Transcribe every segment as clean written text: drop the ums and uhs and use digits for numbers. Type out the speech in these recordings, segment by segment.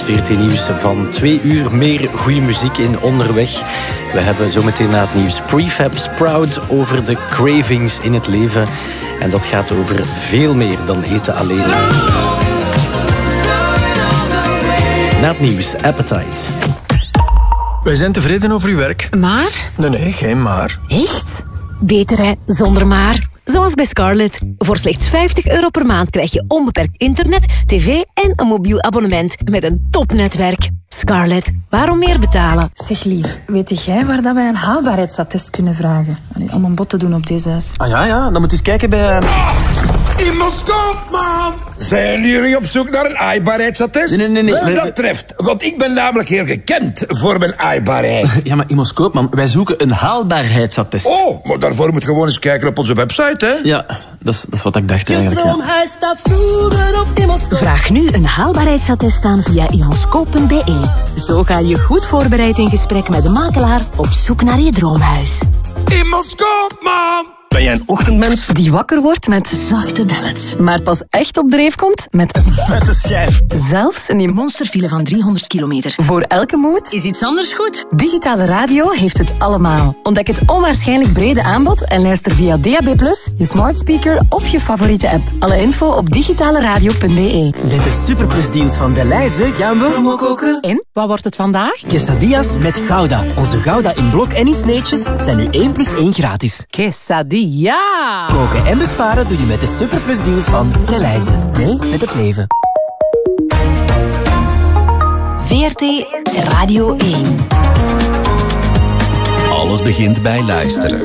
VRT Nieuws van 2 uur. Meer goede muziek in onderweg. We hebben zometeen na het nieuws Prefab Sprout over de cravings in het leven. En dat gaat over veel meer dan eten alleen. Na het nieuws Appetite. Wij zijn tevreden over uw werk. Maar? Nee, geen maar. Echt? Beter hè, zonder maar. Zoals bij Scarlett. Voor slechts €50 per maand krijg je onbeperkt internet, tv en een mobiel abonnement met een topnetwerk. Scarlett, waarom meer betalen? Zeg lief, weet jij waar dat wij een haalbaarheidsattest kunnen vragen? Om een bod te doen op deze huis. Ah ja, dan moet je eens kijken bij... Imoscoop, man! Zijn jullie op zoek naar een aaibaarheidsattest? Nee. Wel, dat treft, want ik ben namelijk heel gekend voor mijn aaibaarheid. Ja, maar Imoscoop, man, wij zoeken een haalbaarheidsattest. Oh, maar daarvoor moet je gewoon eens kijken op onze website, hè? Ja, dat is wat ik dacht eigenlijk, ja. Droomhuis staat vroeger op Imoscoop. Vraag nu een haalbaarheidsattest aan via imoscoop.be. Zo ga je goed voorbereid in gesprek met de makelaar op zoek naar je droomhuis. Imoscoop, man! Ben jij een ochtendmens? Die wakker wordt met zachte ballets, maar pas echt op dreef komt met Met de schijf. zelfs een monsterfile van 300 kilometer. Voor elke mood is iets anders goed. Digitale radio heeft het allemaal. Ontdek het onwaarschijnlijk brede aanbod en luister via DAB+, je smart speaker of je favoriete app. Alle info op digitaleradio.be. Met de Superplusdienst van Delhaize gaan we koken. En, wat wordt het vandaag? Quesadillas met Gouda. Onze Gouda in blok en in sneetjes zijn nu 1+1 gratis. Quesadilla! Koken en besparen doe je met de Superplusdienst van Delhaize. Nee, met het leven. VRT Radio 1. Alles begint bij luisteren.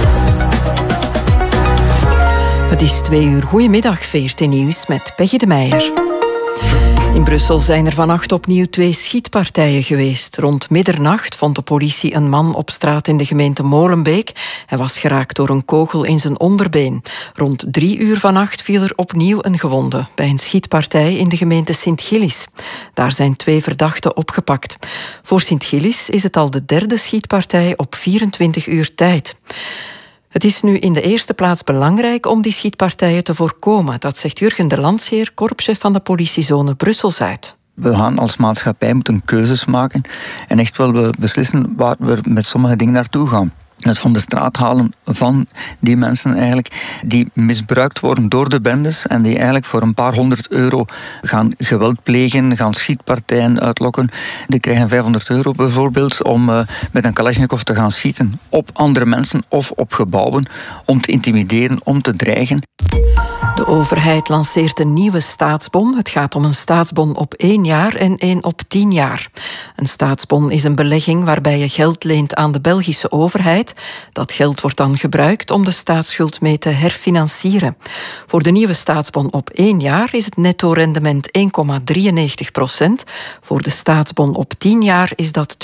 Het is 2 uur. Goedemiddag, VRT Nieuws met Peggy de Meijer. In Brussel zijn er vannacht opnieuw 2 schietpartijen geweest. Rond middernacht vond de politie een man op straat in de gemeente Molenbeek. Hij was geraakt door een kogel in zijn onderbeen. Rond 3 uur vannacht viel er opnieuw een gewonde bij een schietpartij in de gemeente Sint-Gillis. Daar zijn 2 verdachten opgepakt. Voor Sint-Gillis is het al de 3e schietpartij op 24 uur tijd. Het is nu in de eerste plaats belangrijk om die schietpartijen te voorkomen. Dat zegt Jurgen de Landsheer, korpschef van de politiezone Brussel-Zuid. We gaan als maatschappij moeten keuzes maken en echt wel beslissen waar we met sommige dingen naartoe gaan. Het van de straat halen van die mensen eigenlijk die misbruikt worden door de bendes en die eigenlijk voor een paar €100 gaan geweld plegen, gaan schietpartijen uitlokken. Die krijgen €500 bijvoorbeeld om met een Kalashnikov te gaan schieten op andere mensen of op gebouwen, om te intimideren, om te dreigen. De overheid lanceert een nieuwe staatsbon. Het gaat om een staatsbon op 1 jaar en 1 op 10 jaar. Een staatsbon is een belegging waarbij je geld leent aan de Belgische overheid. Dat geld wordt dan gebruikt om de staatsschuld mee te herfinancieren. Voor de nieuwe staatsbon op 1 jaar is het netto-rendement 1,93%. Voor de staatsbon op 10 jaar is dat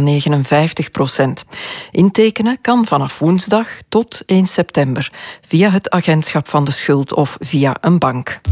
2,59%. Intekenen kan vanaf woensdag tot 1 september via het agentschap van de schuld of via een bank.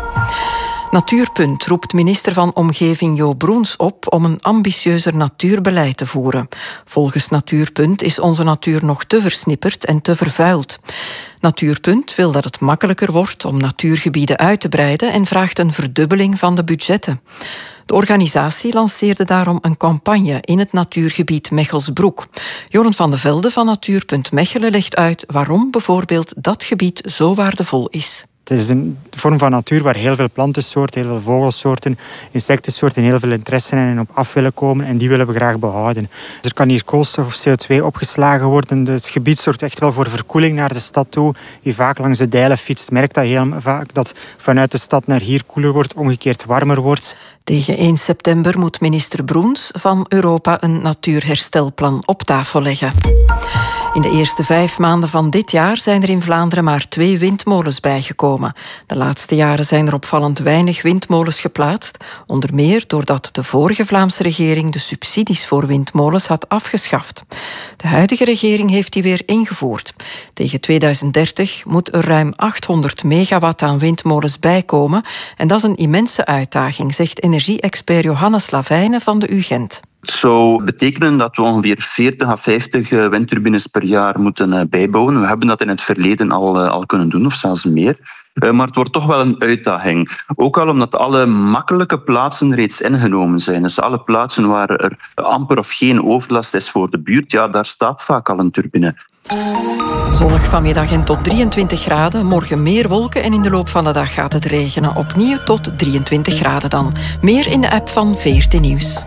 Natuurpunt roept minister van Omgeving Jo Broens op om een ambitieuzer natuurbeleid te voeren. Volgens Natuurpunt is onze natuur nog te versnipperd en te vervuild. Natuurpunt wil dat het makkelijker wordt om natuurgebieden uit te breiden en vraagt een verdubbeling van de budgetten. De organisatie lanceerde daarom een campagne in het natuurgebied Mechelsbroek. Joren van de Velde van Natuurpunt Mechelen legt uit waarom bijvoorbeeld dat gebied zo waardevol is. Het is een vorm van natuur waar heel veel plantensoorten, heel veel vogelsoorten, insectensoorten heel veel interesse in en op af willen komen en die willen we graag behouden. Dus er kan hier koolstof of CO2 opgeslagen worden. Het gebied zorgt echt wel voor verkoeling naar de stad toe. Wie vaak langs de dijlen fietst, merkt dat heel vaak dat vanuit de stad naar hier koeler wordt, omgekeerd warmer wordt. Tegen 1 september moet minister Broens van Europa een natuurherstelplan op tafel leggen. In de eerste 5 maanden van dit jaar zijn er in Vlaanderen maar 2 windmolens bijgekomen. De laatste jaren zijn er opvallend weinig windmolens geplaatst, onder meer doordat de vorige Vlaamse regering de subsidies voor windmolens had afgeschaft. De huidige regering heeft die weer ingevoerd. Tegen 2030 moet er ruim 800 megawatt aan windmolens bijkomen en dat is een immense uitdaging, zegt energie-expert Johannes Lavijnen van de UGent. Het zou betekenen dat we ongeveer 40 à 50 windturbines per jaar moeten bijbouwen. We hebben dat in het verleden al kunnen doen, of zelfs meer. Maar het wordt toch wel een uitdaging. Ook al omdat alle makkelijke plaatsen reeds ingenomen zijn. Dus alle plaatsen waar er amper of geen overlast is voor de buurt, ja, daar staat vaak al een turbine. Zonnig vanmiddag en tot 23 graden. Morgen meer wolken en in de loop van de dag gaat het regenen. Opnieuw tot 23 graden dan. Meer in de app van VRT Nieuws.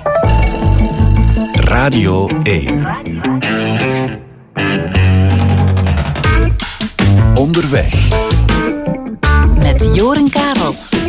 Radio 1. Onderweg. Met Joren Karels.